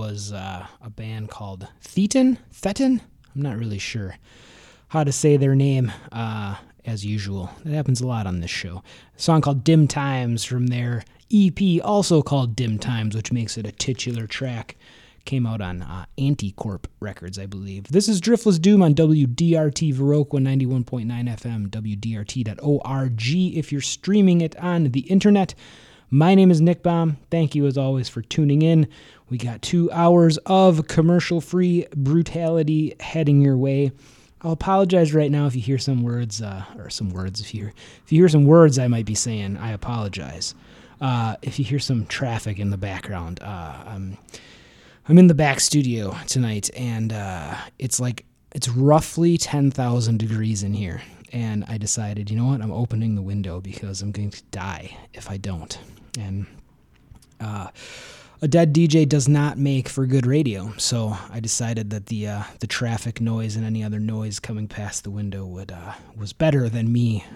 was a band called Thetan? I'm not really sure how to say their name, as usual. That happens a lot on this show. A song called Dim Times from their EP, also called Dim Times, which makes it a titular track. Came out on Anticorp Records, I believe. This is Driftless Doom on WDRT Viroqua 91.9 FM, WDRT.org if you're streaming it on the internet. My name is Nick Baum. Thank you, as always, for tuning in. We got 2 hours of commercial-free brutality heading your way. I'll apologize right now if you hear some words, if you hear some words I might be saying, I apologize. If you hear some traffic in the background, I'm in the back studio tonight, and it's roughly 10,000 degrees in here, and I decided, you know what, I'm opening the window because I'm going to die if I don't. And a dead DJ does not make for good radio, so I decided that the traffic noise and any other noise coming past the window was better than me,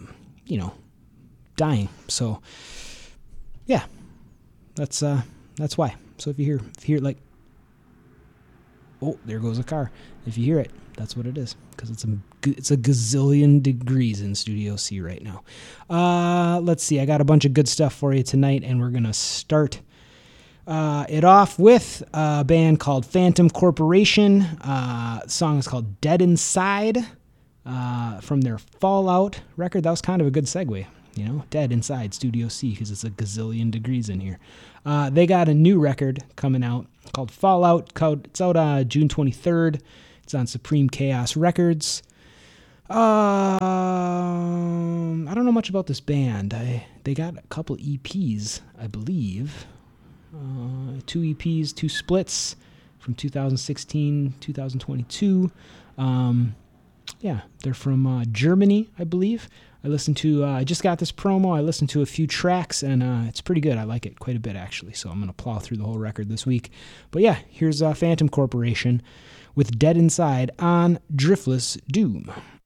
dying. So yeah, that's why. So if you hear like, oh, there goes a car. If you hear it, that's what it is, because it's a gazillion degrees in Studio C right now. Let's see. I got a bunch of good stuff for you tonight, and we're gonna start it off with a band called Phantom Corporation. The song is called Dead Inside, from their Fallout record. That was kind of a good segue. Dead Inside, Studio C, because it's a gazillion degrees in here. They got a new record coming out called Fallout. It's out June 23rd. It's on Supreme Chaos Records. I don't know much about this band. They got a couple EPs, I believe. 2 EPs, 2 splits from 2016, 2022. Yeah, they're from Germany, I believe. I just got this promo. I listened to a few tracks, and it's pretty good. I like it quite a bit, actually, so I'm going to plow through the whole record this week. But yeah, here's Phantom Corporation with Dead Inside on Driftless Doom.